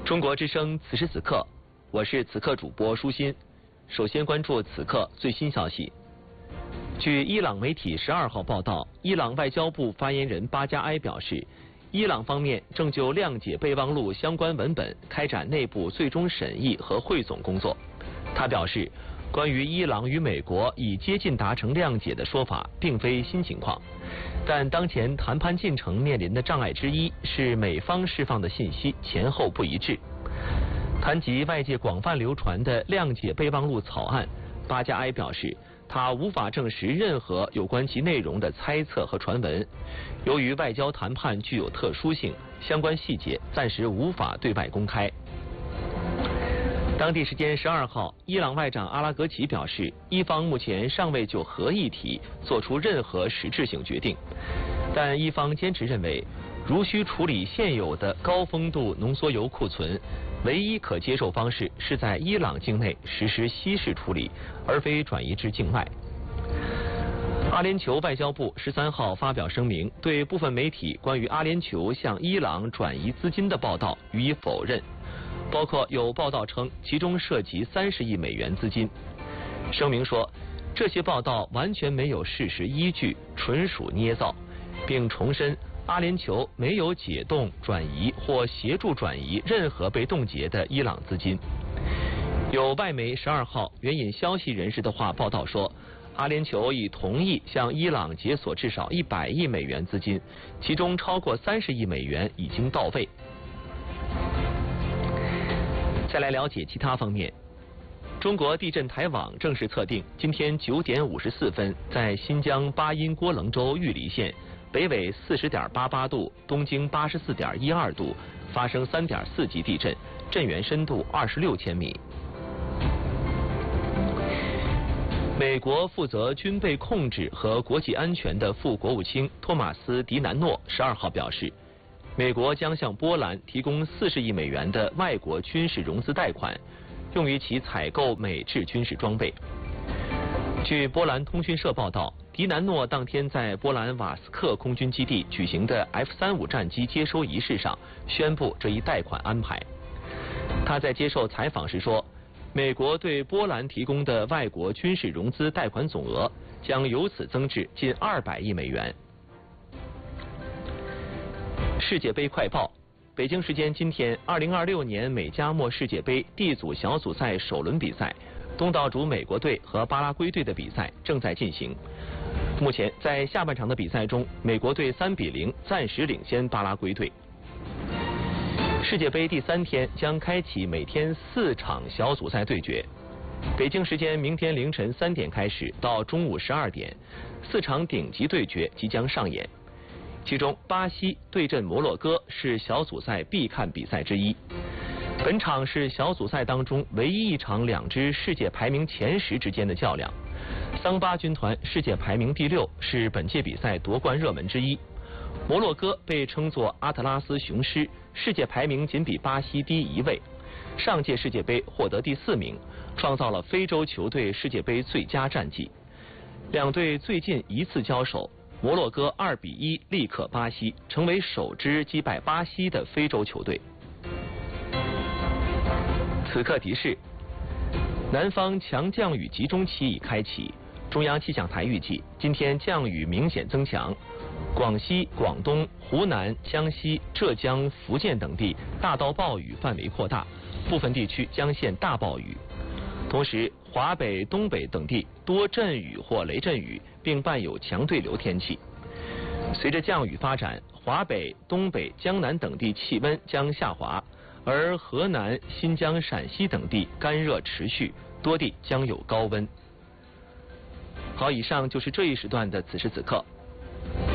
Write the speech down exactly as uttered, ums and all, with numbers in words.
中国之声此时此刻，我是此刻主播舒心。首先关注此刻最新消息。据伊朗媒体十二号报道，伊朗外交部发言人巴加埃表示，伊朗方面正就谅解备忘录相关文本开展内部最终审议和汇总工作。他表示，关于伊朗与美国已接近达成谅解的说法并非新情况，但当前谈判进程面临的障碍之一是美方释放的信息前后不一致。谈及外界广泛流传的谅解备忘录草案，巴加埃表示，他无法证实任何有关其内容的猜测和传闻。由于外交谈判具有特殊性，相关细节暂时无法对外公开。当地时间十二号，伊朗外长阿拉格齐表示，伊方目前尚未就核议题做出任何实质性决定，但伊方坚持认为，如需处理现有的高丰度浓缩铀库存，唯一可接受方式是在伊朗境内实施稀释处理，而非转移至境外。阿联酋外交部十三号发表声明，对部分媒体关于阿联酋向伊朗转移资金的报道予以否认，包括有报道称其中涉及三十亿美元资金。声明说，这些报道完全没有事实依据，纯属捏造，并重申阿联酋没有解冻、转移或协助转移任何被冻结的伊朗资金。有外媒十二号援引消息人士的话报道说，阿联酋已同意向伊朗解锁至少一百亿美元资金，其中超过三十亿美元已经到位。再来了解其他方面。中国地震台网正式测定，今天九点五十四分，在新疆巴音郭楞州玉梨县北纬四十点八八度，东经八十四点一二度，发生三点四级地震，震源深度二十六千米。美国负责军备控制和国际安全的副国务卿托马斯·迪南诺十二号表示，美国将向波兰提供四十亿美元的外国军事融资贷款，用于其采购美制军事装备。据波兰通讯社报道，迪南诺当天在波兰瓦斯克空军基地举行的 F 三十五 战机接收仪式上宣布这一贷款安排。他在接受采访时说，美国对波兰提供的外国军事融资贷款总额将由此增至近二百亿美元。世界杯快报：北京时间今天，二零二六年美加墨世界杯 D 组小组赛首轮比赛，东道主美国队和巴拉圭队的比赛正在进行。目前在下半场的比赛中，美国队三比零暂时领先巴拉圭队。世界杯第三天将开启每天四场小组赛对决。北京时间明天凌晨三点开始到中午十二点，四场顶级对决即将上演。其中，巴西对阵摩洛哥是小组赛必看比赛之一。本场是小组赛当中唯一一场两支世界排名前十之间的较量。桑巴军团世界排名第六，是本届比赛夺冠热门之一。摩洛哥被称作阿特拉斯雄狮，世界排名仅比巴西低一位。上届世界杯获得第四名，创造了非洲球队世界杯最佳战绩。两队最近一次交手，摩洛哥二比一力克巴西，成为首支击败巴西的非洲球队。此刻提示：南方强降雨集中期已开启，中央气象台预计今天降雨明显增强，广西、广东、湖南、江西、浙江、福建等地大到暴雨范围扩大，部分地区将现大暴雨。同时，华北、东北等地多阵雨或雷阵雨，并伴有强对流天气。随着降雨发展，华北、东北、江南等地气温将下滑，而河南、新疆、陕西等地干热持续，多地将有高温。好，以上就是这一时段的此时此刻。